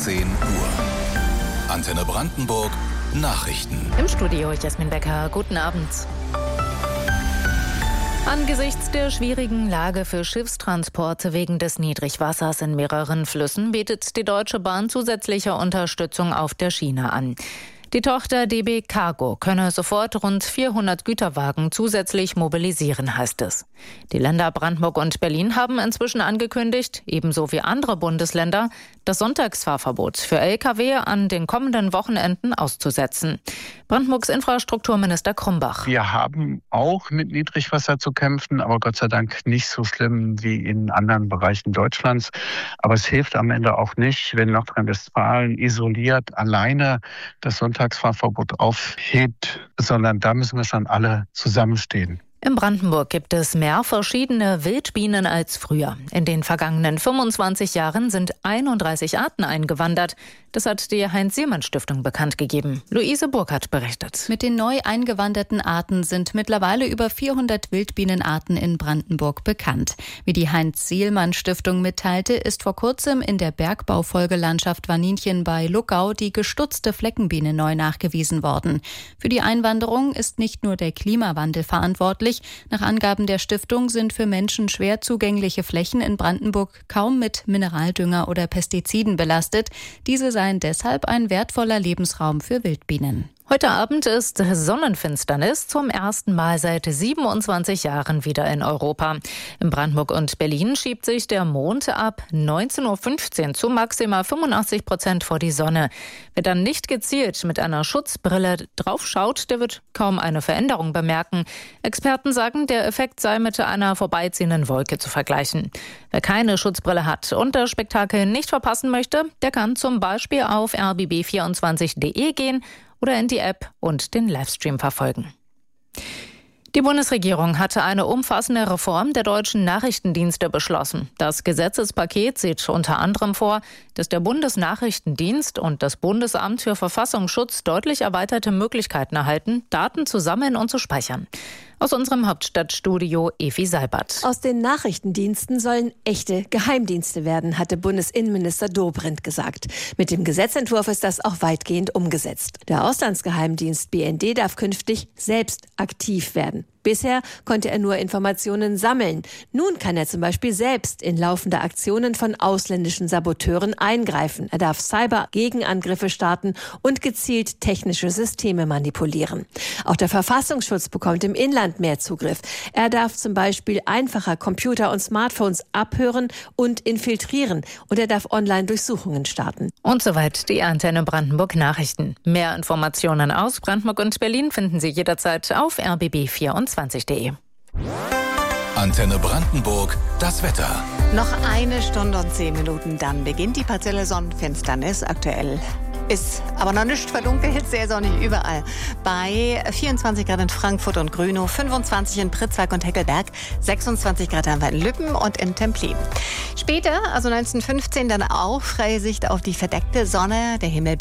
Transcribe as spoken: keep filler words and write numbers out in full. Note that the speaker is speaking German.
zehn Uhr. Antenne Brandenburg Nachrichten. Im Studio Jasmin Becker. Guten Abend. Angesichts der schwierigen Lage für Schiffstransporte wegen des Niedrigwassers in mehreren Flüssen bietet die Deutsche Bahn zusätzliche Unterstützung auf der Schiene an. Die Tochter D B Cargo könne sofort rund vierhundert Güterwagen zusätzlich mobilisieren, heißt es. Die Länder Brandenburg und Berlin haben inzwischen angekündigt, ebenso wie andere Bundesländer, das Sonntagsfahrverbot für L K W an den kommenden Wochenenden auszusetzen. Brandenburgs Infrastrukturminister Krumbach. Wir haben auch mit Niedrigwasser zu kämpfen, aber Gott sei Dank nicht so schlimm wie in anderen Bereichen Deutschlands. Aber es hilft am Ende auch nicht, wenn Nordrhein-Westfalen isoliert alleine das Sonntagsfahrverbot aufhebt, sondern da müssen wir schon alle zusammenstehen. In Brandenburg gibt es mehr verschiedene Wildbienen als früher. In den vergangenen fünfundzwanzig Jahren sind einunddreißig Arten eingewandert. Das hat die Heinz-Sielmann-Stiftung bekannt gegeben. Luise Burkhardt berichtet. Mit den neu eingewanderten Arten sind mittlerweile über vierhundert Wildbienenarten in Brandenburg bekannt. Wie die Heinz-Sielmann-Stiftung mitteilte, ist vor kurzem in der Bergbaufolgelandschaft Waninchen bei Luckau die gestutzte Fleckenbiene neu nachgewiesen worden. Für die Einwanderung ist nicht nur der Klimawandel verantwortlich. Nach Angaben der Stiftung sind für Menschen schwer zugängliche Flächen in Brandenburg kaum mit Mineraldünger oder Pestiziden belastet. Diese seien deshalb ein wertvoller Lebensraum für Wildbienen. Heute Abend ist Sonnenfinsternis zum ersten Mal seit siebenundzwanzig Jahren wieder in Europa. In Brandenburg und Berlin schiebt sich der Mond ab neunzehn Uhr fünfzehn zu maximal fünfundachtzig Prozent vor die Sonne. Wer dann nicht gezielt mit einer Schutzbrille draufschaut, der wird kaum eine Veränderung bemerken. Experten sagen, der Effekt sei mit einer vorbeiziehenden Wolke zu vergleichen. Wer keine Schutzbrille hat und das Spektakel nicht verpassen möchte, der kann zum Beispiel auf r b b vierundzwanzig punkt d e gehen oder in die App und den Livestream verfolgen. Die Bundesregierung hatte eine umfassende Reform der deutschen Nachrichtendienste beschlossen. Das Gesetzespaket sieht unter anderem vor, dass der Bundesnachrichtendienst und das Bundesamt für Verfassungsschutz deutlich erweiterte Möglichkeiten erhalten, Daten zu sammeln und zu speichern. Aus unserem Hauptstadtstudio Evi Seibert. Aus den Nachrichtendiensten sollen echte Geheimdienste werden, hatte Bundesinnenminister Dobrindt gesagt. Mit dem Gesetzentwurf ist das auch weitgehend umgesetzt. Der Auslandsgeheimdienst B N D darf künftig selbst aktiv werden. Bisher konnte er nur Informationen sammeln. Nun kann er zum Beispiel selbst in laufende Aktionen von ausländischen Saboteuren eingreifen. Er darf Cyber-Gegenangriffe starten und gezielt technische Systeme manipulieren. Auch der Verfassungsschutz bekommt im Inland mehr Zugriff. Er darf zum Beispiel einfacher Computer und Smartphones abhören und infiltrieren. Und er darf Online-Durchsuchungen starten. Und soweit die Antenne Brandenburg Nachrichten. Mehr Informationen aus Brandenburg und Berlin finden Sie jederzeit auf r b b vierundzwanzig punkt d e. Antenne Brandenburg, das Wetter. Noch eine Stunde und zehn Minuten, dann beginnt die partielle Sonnenfinsternis. Aktuell ist aber noch nicht verdunkelt, sehr sonnig überall. Bei vierundzwanzig Grad in Frankfurt und Grünow, fünfundzwanzig in Pritzwalk und Heckelberg, sechsundzwanzig Grad haben wir in Lüppen und in Templin. Später, also neunzehn Uhr fünfzehn, dann auch freie Sicht auf die verdeckte Sonne. Der Himmel